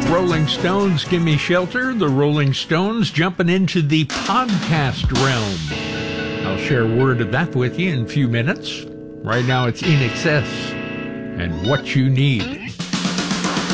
Rolling Stones, Gimme Shelter. The Rolling Stones jumping into the podcast realm. I'll share word of that with you in a few minutes. Right now it's In Excess and What You Need.